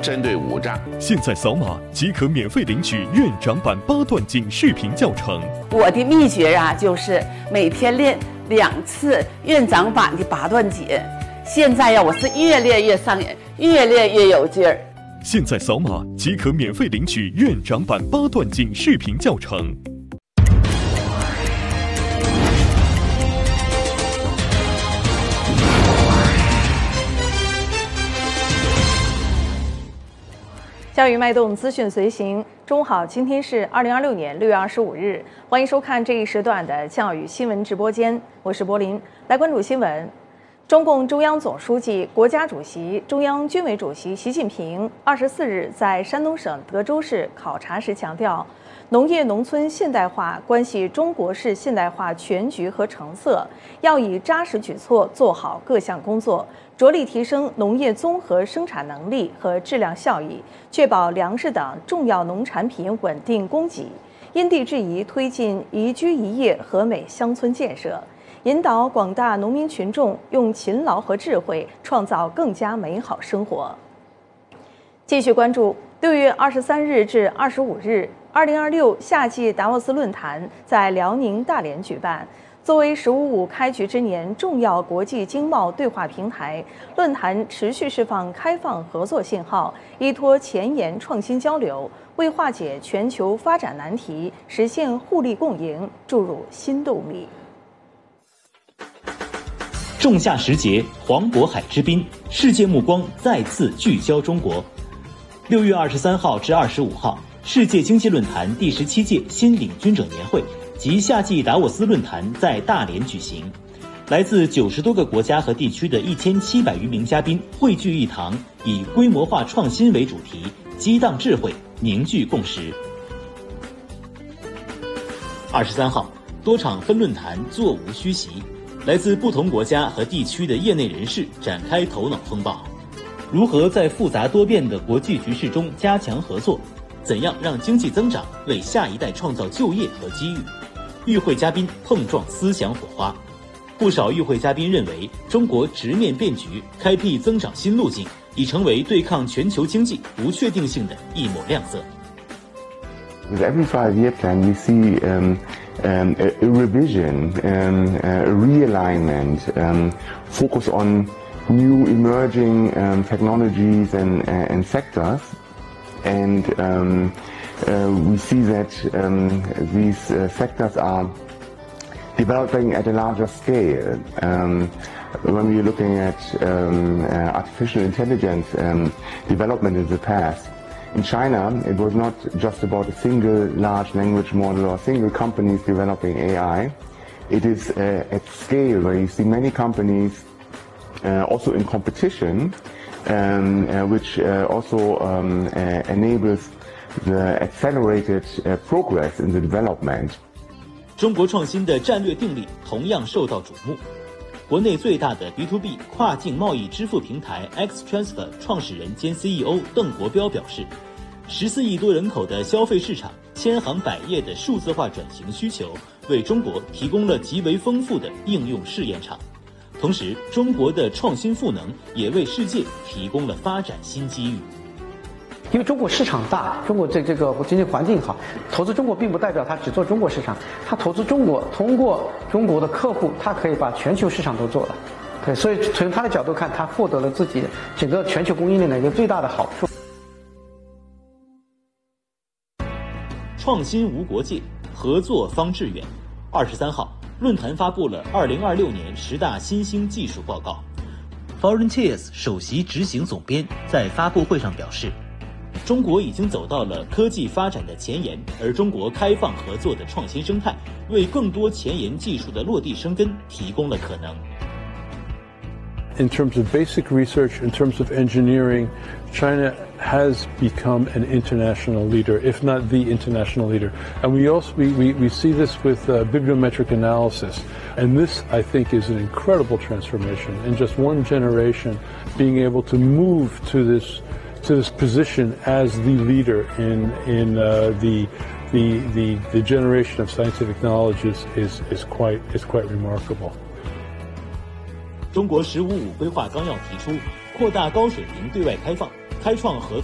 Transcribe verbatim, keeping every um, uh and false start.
针对五障。 现在扫码即可免费领取院长版八段锦视频教程。 我的秘诀啊，就是每天练两次院长版的八段锦。现在呀，我是越练越上瘾，越练越有劲儿。 现在扫码即可免费领取院长版八段锦视频教程。 教育脉动，资讯随行。中午好，今天是二零二六年六月二十五日，欢迎收看这一时段的教育新闻直播间，我是柏林。来关注新闻。中共中央总书记、国家主席、中央军委主席习近平二十四日在山东省德州市考察时强调，农业农村现代化关系中国式现代化全局和成色，要以扎实举措做好各项工作，着力提升农业综合生产能力和质量效益，确保粮食等重要农产品稳定供给，因地制宜推进宜居宜业和美乡村建设，引导广大农民群众用勤劳和智慧创造更加美好生活。继续关注六月二十三日至二十五日，二零二六夏季达沃斯论坛在辽宁大连举办。作为“十五五”开局之年重要国际经贸对话平台，论坛持续释放开放合作信号，依托前沿创新交流，为化解全球发展难题、实现互利共赢注入新动力。 仲夏时节，黄渤海之滨，世界目光再次聚焦中国。六月二十三号至二十五号，世界经济论坛第十七届新领军者年会及夏季达沃斯论坛在大连举行，来自九十多个国家和地区的一千七百余名嘉宾汇聚一堂，以规模化创新为主题，激荡智慧，凝聚共识。二十三号，多场分论坛座无虚席，来自不同国家和地区的业内人士展开头脑风暴，如何在复杂多变的国际局势中加强合作？怎样让经济增长为下一代创造就业和机遇？与会嘉宾碰撞思想火花，不少与会嘉宾认为，中国直面变局，开辟增长新路径，已成为对抗全球经济不确定性的一抹亮色。 With every five-year plan, we see um, um, a, a revision, um, a realignment, um, focus on new emerging um, technologies and, and sectors. And um, uh, we see that um, these uh, sectors are developing at a larger scale. Um, when we're looking at um, uh, artificial intelligence um, development in the past, in China, it was not just about a single large language model or single companies developing A I. It is uh, at scale where you see many companies uh, also in competition, Um, uh, which uh, also um, uh, enables the accelerated uh, progress in the development. 中国创新的战略定力同样受到瞩目。国内最大的 B to B 跨境贸易支付平台 X Transfer 创始人兼 C E O 邓国标表示，十四亿多人口的消费市场，千行百业的数字化转型需求，为中国提供了极为丰富的应用试验场。同时，中国的创新赋能也为世界提供了发展新机遇。 因为中国市场大，中国这这个经济环境好，投资中国并不代表他只做中国市场，他投资中国，通过中国的客户，他可以把全球市场都做了。对，所以从他的角度看，他获得了自己整个全球供应链的一个最大的好处。 创新无国界，合作方致远。二十三号。论坛发布了二零二六年十大新兴技术报告。Volunteers 首席执行总编在发布会上表示，中国已经走到了科技发展的前沿，而中国开放合作的创新生态，为更多前沿技术的落地生根提供了可能。 In terms of basic research, in terms of engineering, China has become an international leader, if not the international leader. And we also we, we, we see this with uh, bibliometric analysis. And this, I think, is an incredible transformation. In just one generation, being able to move to this to this position as the leader in in uh, the the the the generation of scientific knowledge is is is quite is quite remarkable. 中国“十五五”规划纲要提出，扩大高水平对外开放，开创合作。